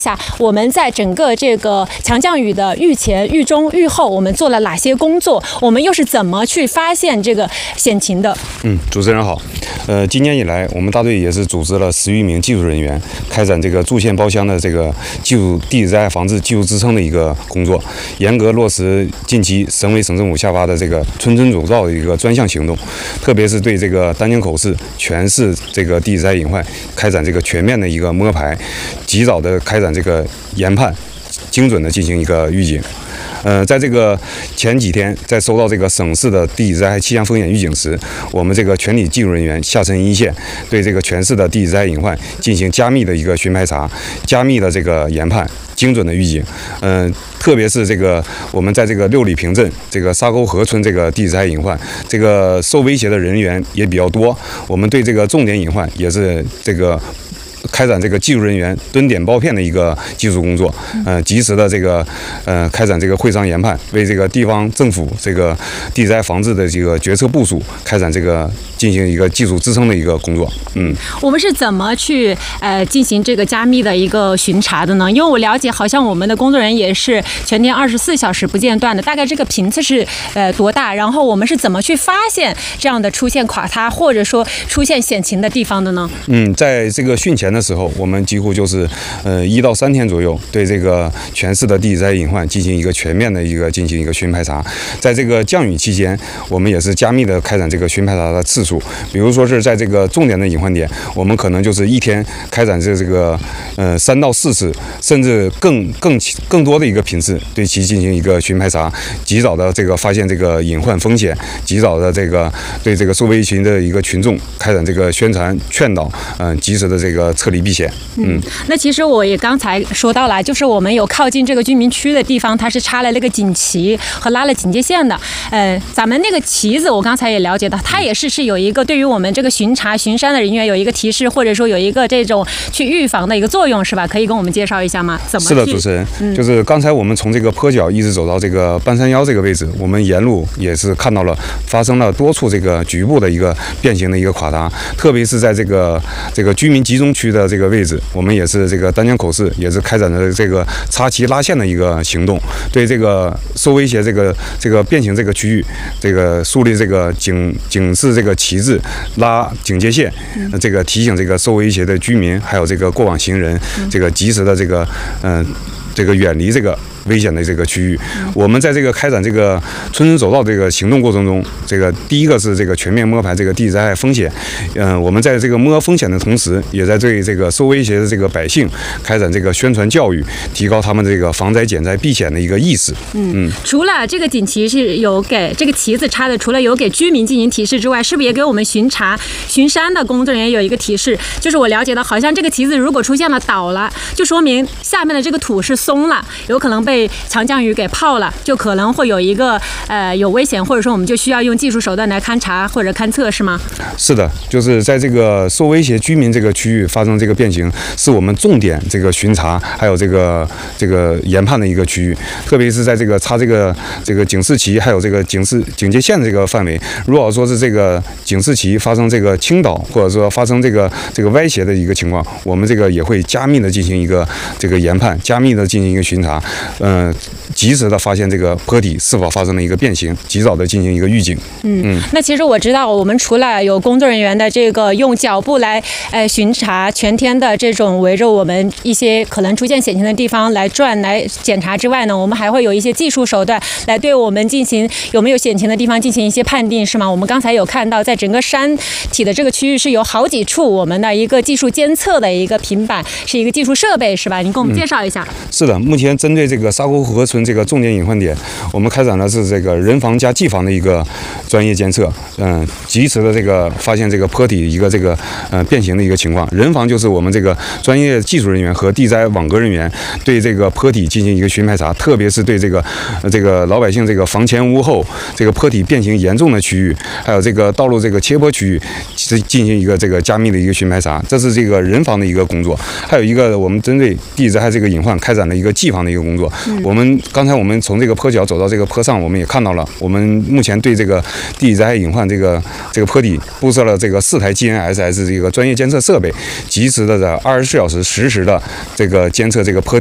下，我们在整个这个强降雨的预前、预中、预后，我们做了哪些工作？我们又是怎么去发现这个险情的？ 主持人好。今年以来，我们大队也是组织了10余名技术人员，开展这个驻县包乡的这个技术地质灾害防治技术支撑的一个工作，严格落实近期省委省政府下发的这个村村走造的一个专项行动，特别是对这个丹江口市全市这个地质灾害隐患开展这个全面的一个摸排，及早的开展这个研判，精准的进行一个预警。在这个前几天，在收到这个省市的地质灾害气象风险预警时，我们这个全体技术人员下沉一线，对这个全市的地质灾害隐患进行加密的一个巡排查，加密的这个研判，精准的预警。特别是这个我们在这个六里坪镇这个沙沟河村这个地质灾害隐患，这个受威胁的人员也比较多，我们对这个重点隐患也是这个开展这个技术人员蹲点包片的一个技术工作，及时的这个开展这个会商研判，为这个地方政府这个地质灾害防治的这个决策部署开展这个进行一个技术支撑的一个工作。 我们是怎么去进行这个加密的一个巡查的呢？因为我了解，好像我们的工作人员也是全天24小时不间断的，大概这个频次是多大？然后我们是怎么去发现这样的出现垮塌或者说出现险情的地方的呢？ 在这个汛前的时候，我们几乎就是1到3天左右，对这个全市的地质灾害隐患进行一个全面的进行一个巡排查。在这个降雨期间，我们也是加密的开展这个巡排查的次数。比如说是在这个重点的隐患点，我们可能就是一天开展这个3到4次，甚至更多的一个频次，对其进行一个巡排查，及早的这个发现这个隐患风险，及早的这个对这个受危群的一个群众开展这个宣传劝导，及时的这个撤离避险。 那其实我也刚才说到了，就是我们有靠近这个居民区的地方，它是插了那个警旗和拉了警戒线的。咱们那个旗子，我刚才也了解到，它也是有一个对于我们这个巡查巡山的人员有一个提示，或者说有一个这种去预防的一个作用，是吧？可以跟我们介绍一下吗？怎么去？ 是的，主持人，就是刚才我们从这个坡脚一直走到这个半山腰这个位置，我们沿路也是看到了发生了多处这个局部的一个变形的一个垮塌，特别是在这个居民集中区的这个位置，我们也是这个丹江口市也是开展了这个插旗拉线的一个行动，对这个受威胁这个变形这个区域，这个树立这个警示这个旗帜，拉警戒线，这个提醒这个受威胁的居民还有这个过往行人，这个及时的这个远离这个危险的这个区域。我们在这个开展这个村村走道这个行动过程中，这个第一个是这个全面摸排这个地质灾害风险。我们在这个摸风险的同时，也在对这个受威胁的这个百姓开展这个宣传教育，提高他们这个防灾减灾避险的一个意识。 除了这个警旗是有给这个旗子插的，除了有给居民进行提示之外，是不是也给我们巡查巡山的工作人员有一个提示？就是我了解到，好像这个旗子如果出现了倒了，就说明下面的这个土是松了，有可能被强降雨给泡了，就可能会有一个有危险，或者说我们就需要用技术手段来勘察或者勘测，是吗？ 是的，就是在这个受威胁居民这个区域发生这个变形，是我们重点这个巡查还有这个研判的一个区域，特别是在这个插这个警示旗还有这个警戒线的这个范围，如果说是这个警示旗发生这个倾倒，或者说发生这个歪斜的一个情况，我们这个也会加密的进行一个研判，加密的进行一个巡查，及时的发现这个坡体是否发生了一个变形，及早的进行一个预警。 那其实我知道，我们除了有工作人员的这个用脚步来巡查全天的这种围着我们一些可能出现险情的地方来转来检查之外呢，我们还会有一些技术手段来对我们进行有没有险情的地方进行一些判定，是吗？我们刚才有看到，在整个山体的这个区域是有好几处我们的一个技术监测的一个平板，是一个技术设备，是吧？您给我们介绍一下。 是的，目前针对这个沙沟河村这个重点隐患点，我们开展的是这个人防加技防的一个专业监测，及时的这个发现这个坡体一个变形的一个情况。人防就是我们这个专业技术人员和地灾网格人员对这个坡体进行一个巡排查，特别是对这个老百姓这个房前屋后这个坡体变形严重的区域，还有这个道路这个切坡区域，进行一个加密的一个巡排查，这是这个人防的一个工作。还有一个我们针对地质灾害这个隐患开展了一个技防的一个工作， 我们刚才从这个坡脚走到这个坡上，我们也看到了，我们目前对这个地质灾害隐患这个坡底布设了这个4台 GNSS 这个专业监测设备，及时的24小时实时的这个监测这个坡